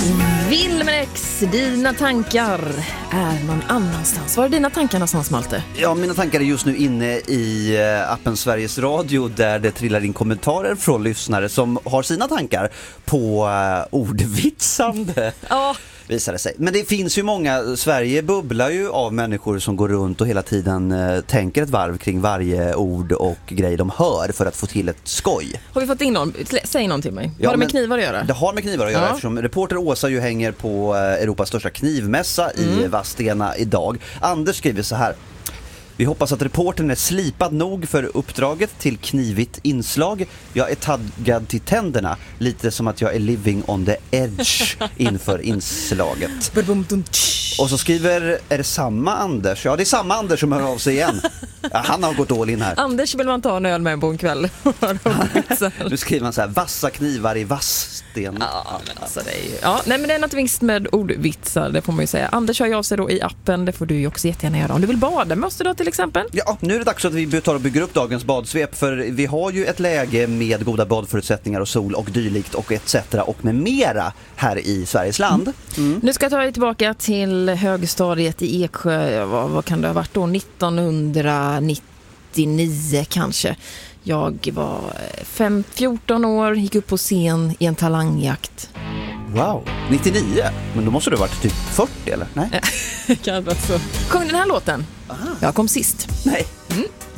Wilmex, dina tankar är någon annanstans. Var är dina tankar någonstans, Malte? Ja, mina tankar är just nu inne i appen Sveriges Radio, där det trillar in kommentarer från lyssnare som har sina tankar på ordvitsande. Ja. Visar det sig. Men det finns ju många, Sverige bubblar ju av människor som går runt och hela tiden tänker ett varv kring varje ord och grej de hör för att få till ett skoj. Har vi fått in någon? Säg någon till mig. Ja, har det med knivar att göra? Det har med knivar att göra, eftersom reporter Åsa ju hänger på Europas största knivmässa i Vadstena idag. Anders skriver så här: vi hoppas att reportern är slipad nog för uppdraget till knivigt inslag. Jag är taggad till tänderna, lite som att jag är living on the edge inför inslaget. Och så skriver, är det samma Anders? Ja, det är samma Anders som hör av sig igen. Ja, han har gått all in här. Anders vill man ta en öl med på en kväll. Nu skriver han så här: vassa knivar i Vadsten. Ja, men alltså det är ju... Ja, nej, men det är något visst med ordvitsar, det får man ju säga. Anders har ju av sig då i appen, det får du ju också jättegärna göra. Om du vill bada med oss då till exempel. Ja, nu är det dags att vi tar och bygger upp dagens badsvep, för vi har ju ett läge med goda badförutsättningar och sol och dylikt och etc. och med mera här i Sveriges land. Nu ska jag ta dig tillbaka till högstadiet i Eksjö. Vad kan det ha varit då? 1999 kanske. Jag var 14 år, gick upp på scen i en talangjakt. Wow, 99? Men då måste du ha varit typ 40 eller? Nej? Kan vara så. Sjöng den här låten? Aha. Jag kom sist. Nej.